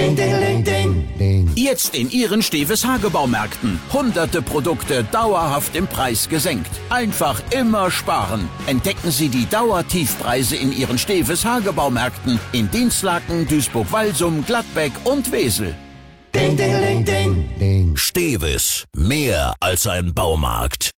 Jetzt in Ihren Steves Hagebaumärkten. Hunderte Produkte dauerhaft im Preis gesenkt. Einfach immer sparen. Entdecken Sie die Dauertiefpreise in Ihren Steves Hagebaumärkten in Dinslaken, Duisburg-Walsum, Gladbeck und Wesel. Steves, mehr als ein Baumarkt.